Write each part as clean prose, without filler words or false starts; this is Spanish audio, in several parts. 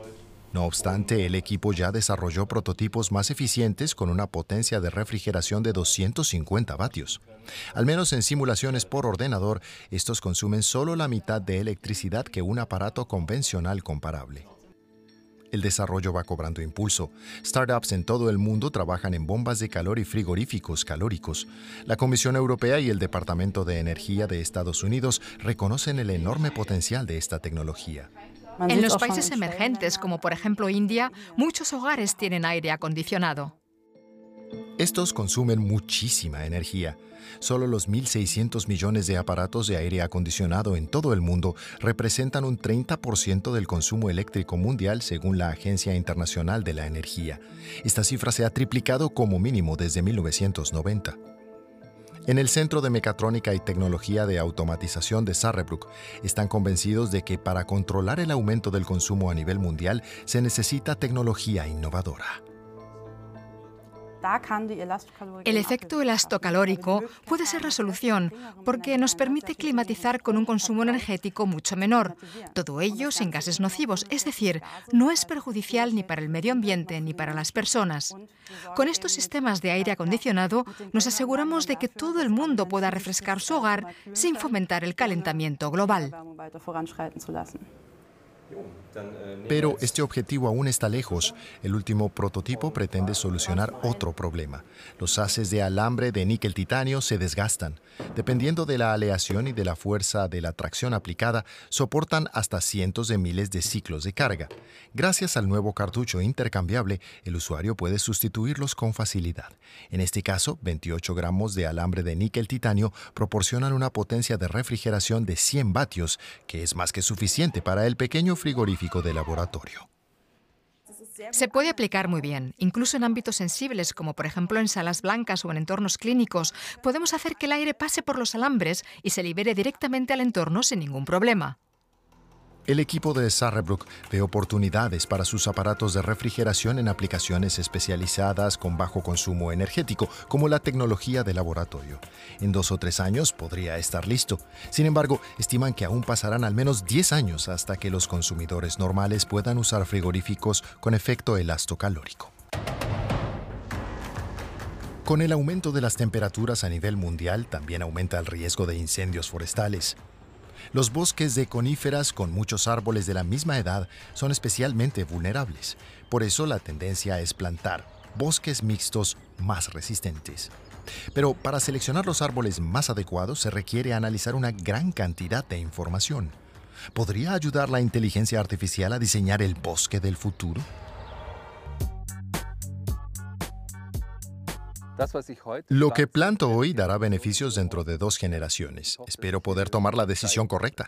No obstante, el equipo ya desarrolló prototipos más eficientes con una potencia de refrigeración de 250 vatios. Al menos en simulaciones por ordenador, estos consumen solo la mitad de electricidad que un aparato convencional comparable. El desarrollo va cobrando impulso. Startups en todo el mundo trabajan en bombas de calor y frigoríficos calóricos. La Comisión Europea y el Departamento de Energía de Estados Unidos reconocen el enorme potencial de esta tecnología. En los países emergentes, como por ejemplo India, muchos hogares tienen aire acondicionado. Estos consumen muchísima energía. Solo los 1.600 millones de aparatos de aire acondicionado en todo el mundo representan un 30% del consumo eléctrico mundial según la Agencia Internacional de la Energía. Esta cifra se ha triplicado como mínimo desde 1990. En el Centro de Mecatrónica y Tecnología de Automatización de Saarbrück están convencidos de que para controlar el aumento del consumo a nivel mundial se necesita tecnología innovadora. El efecto elastocalórico puede ser la solución porque nos permite climatizar con un consumo energético mucho menor. Todo ello sin gases nocivos, es decir, no es perjudicial ni para el medio ambiente ni para las personas. Con estos sistemas de aire acondicionado nos aseguramos de que todo el mundo pueda refrescar su hogar sin fomentar el calentamiento global. Pero este objetivo aún está lejos. El último prototipo pretende solucionar otro problema. Los haces de alambre de níquel-titanio se desgastan. Dependiendo de la aleación y de la fuerza de la tracción aplicada, soportan hasta cientos de miles de ciclos de carga. Gracias al nuevo cartucho intercambiable, el usuario puede sustituirlos con facilidad. En este caso, 28 gramos de alambre de níquel-titanio proporcionan una potencia de refrigeración de 100 vatios, que es más que suficiente para el pequeño frigorífico de laboratorio. Se puede aplicar muy bien, incluso en ámbitos sensibles, como por ejemplo en salas blancas o en entornos clínicos. Podemos hacer que el aire pase por los alambres y se libere directamente al entorno sin ningún problema. El equipo de Saarbrück ve oportunidades para sus aparatos de refrigeración en aplicaciones especializadas con bajo consumo energético, como la tecnología de laboratorio. En 2 o 3 años podría estar listo. Sin embargo, estiman que aún pasarán al menos 10 años hasta que los consumidores normales puedan usar frigoríficos con efecto elastocalórico. Con el aumento de las temperaturas a nivel mundial, también aumenta el riesgo de incendios forestales. Los bosques de coníferas con muchos árboles de la misma edad son especialmente vulnerables. Por eso la tendencia es plantar bosques mixtos más resistentes. Pero para seleccionar los árboles más adecuados se requiere analizar una gran cantidad de información. ¿Podría ayudar la inteligencia artificial a diseñar el bosque del futuro? Lo que planto hoy dará beneficios dentro de 2 generaciones. Espero poder tomar la decisión correcta.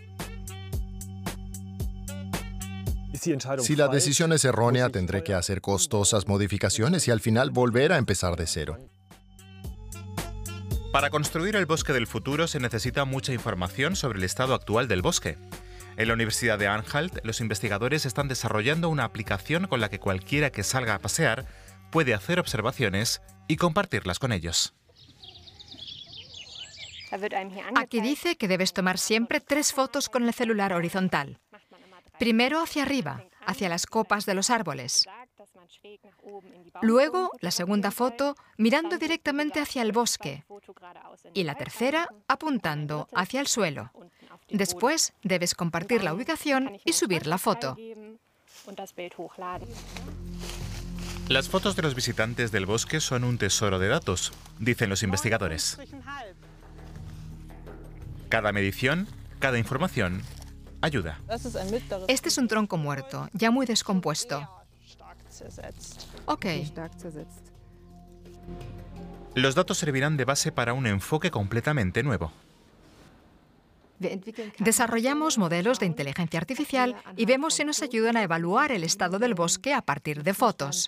Si la decisión es errónea, tendré que hacer costosas modificaciones y al final volver a empezar de cero. Para construir el bosque del futuro se necesita mucha información sobre el estado actual del bosque. En la Universidad de Anhalt, los investigadores están desarrollando una aplicación con la que cualquiera que salga a pasear puede hacer observaciones y compartirlas con ellos. Aquí dice que debes tomar siempre 3 fotos con el celular horizontal. Primero hacia arriba, hacia las copas de los árboles. Luego, la segunda foto mirando directamente hacia el bosque. Y la tercera apuntando hacia el suelo. Después, debes compartir la ubicación y subir la foto. Las fotos de los visitantes del bosque son un tesoro de datos, dicen los investigadores. Cada medición, cada información, ayuda. Este es un tronco muerto, ya muy descompuesto. Ok. Los datos servirán de base para un enfoque completamente nuevo. Desarrollamos modelos de inteligencia artificial y vemos si nos ayudan a evaluar el estado del bosque a partir de fotos.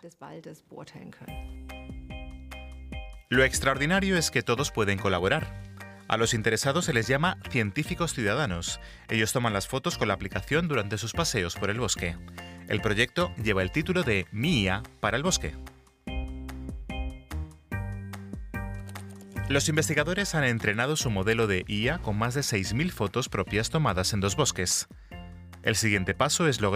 Lo extraordinario es que todos pueden colaborar. A los interesados se les llama científicos ciudadanos. Ellos toman las fotos con la aplicación durante sus paseos por el bosque. El proyecto lleva el título de Mi IA para el bosque. Los investigadores han entrenado su modelo de IA con más de 6.000 fotos propias tomadas en 2 bosques. El siguiente paso es lograr